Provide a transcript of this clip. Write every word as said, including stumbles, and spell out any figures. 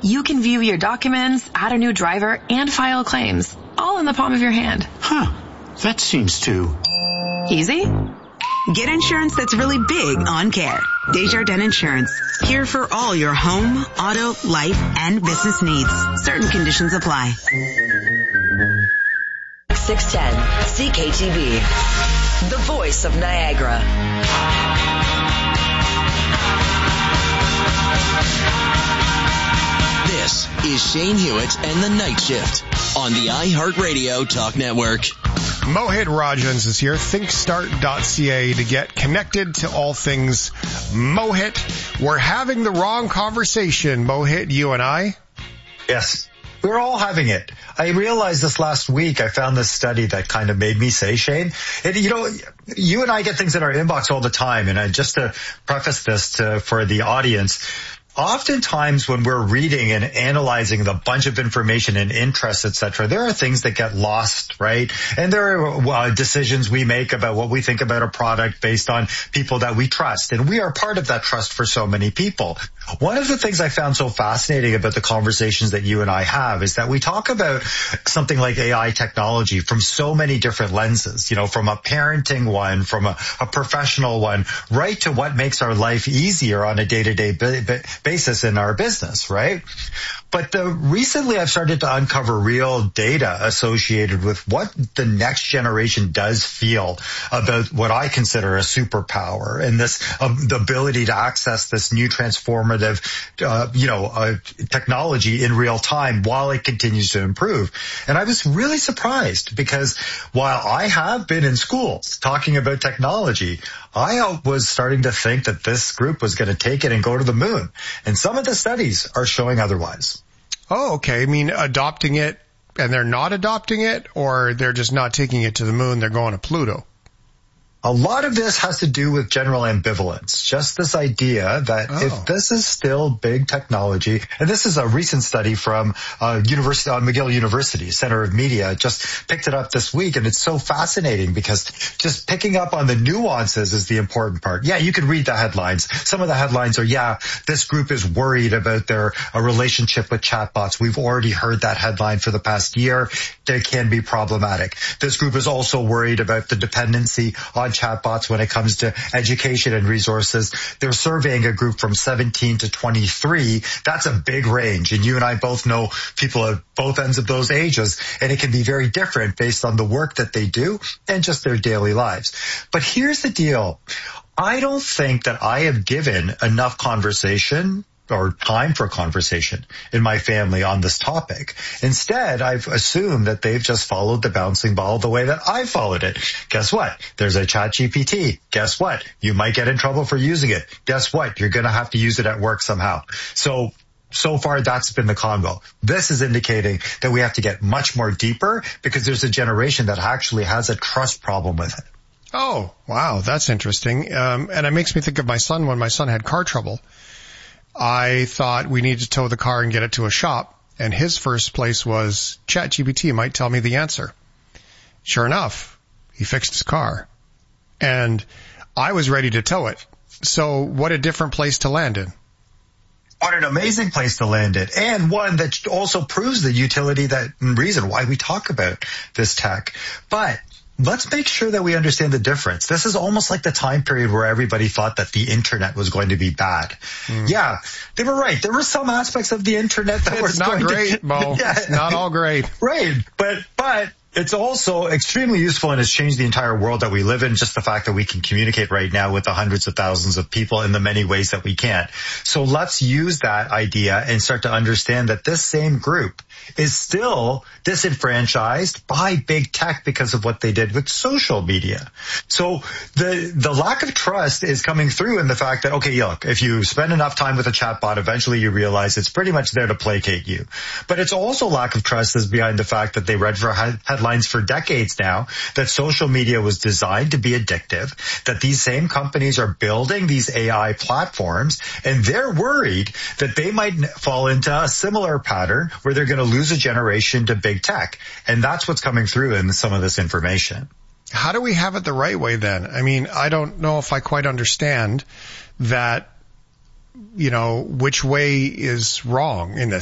You can view your documents, add a new driver, and file claims, all in the palm of your hand. Huh. That seems too easy. Get insurance that's really big on Care. Desjardins Insurance. Here for all your home, auto, life, and business needs. Certain conditions apply. six ten C K T V. The voice of Niagara. This is Shane Hewitt and the Night Shift on the iHeartRadio Talk Network. Mohit Rajans is here, think start dot c a, to get connected to all things Mohit. We're having the wrong conversation, Mohit, you and I. Yes, we're all having it. I realized this last week. I found this study that kind of made me say, Shane, and you know, you and I get things in our inbox all the time. And I, just to preface this to, for the audience, oftentimes when we're reading and analyzing the bunch of information and interests, et cetera, there are things that get lost, right? And there are uh, decisions we make about what we think about a product based on people that we trust. And we are part of that trust for so many people. One of the things I found so fascinating about the conversations that you and I have is that we talk about something like A I technology from so many different lenses, you know, from a parenting one, from a, a professional one, right to what makes our life easier on a day-to-day basis. basis in our business, right? But the, recently I've started to uncover real data associated with what the next generation does feel about what I consider a superpower and this, um, the ability to access this new transformative, uh, you know, uh, technology in real time while it continues to improve. And I was really surprised because while I have been in schools talking about technology, I was starting to think that this group was going to take it and go to the moon. And some of the studies are showing otherwise. Oh, okay. I mean, adopting it and they're not adopting it, or they're just not taking it to the moon, they're going to Pluto? A lot of this has to do with general ambivalence. Just this idea that oh. if this is still big technology, and this is a recent study from uh, University, uh, McGill University Center of Media, just picked it up this week, and it's so fascinating because just picking up on the nuances is the important part. Yeah, you can read the headlines. Some of the headlines are, yeah, this group is worried about their a relationship with chatbots. We've already heard that headline for the past year. They can be problematic. This group is also worried about the dependency on chatbots when it comes to education and resources. They're surveying a group from seventeen to twenty-three. That's a big range. And you and I both know people at both ends of those ages, and it can be very different based on the work that they do and just their daily lives. But here's the deal. I don't think that I have given enough conversation or time for conversation in my family on this topic. Instead, I've assumed that they've just followed the bouncing ball the way that I followed it. Guess what? There's a Chat G P T. Guess what? You might get in trouble for using it. Guess what? You're going to have to use it at work somehow. So, so far, that's been the convo. This is indicating that we have to get much more deeper because there's a generation that actually has a trust problem with it. Oh, wow. That's interesting. Um, and it makes me think of my son when my son had car trouble. I thought we needed to tow the car and get it to a shop, and his first place was ChatGPT might tell me the answer. Sure enough, he fixed his car, and I was ready to tow it. So what a different place to land in. What an amazing place to land in, and one that also proves the utility that and reason why we talk about this tech. But let's make sure that we understand the difference. This is almost like the time period where everybody thought that the internet was going to be bad. Mm. Yeah, they were right. There were some aspects of the internet that it's were not going great, to, Mo. Yeah. It's not all great. Right, but but it's also extremely useful and has changed the entire world that we live in. Just the fact that we can communicate right now with the hundreds of thousands of people in the many ways that we can. So let's use that idea and start to understand that this same group is still disenfranchised by big tech because of what they did with social media. So the the lack of trust is coming through in the fact that, okay, look, if you spend enough time with a chatbot, eventually you realize it's pretty much there to placate you. But it's also lack of trust is behind the fact that they read for headlines for decades now that social media was designed to be addictive, that these same companies are building these A I platforms, and they're worried that they might fall into a similar pattern where they're going to lose a generation to big tech. And that's what's coming through in some of this information. How do we have it the right way then? I mean, I don't know if I quite understand that, you know, which way is wrong in this.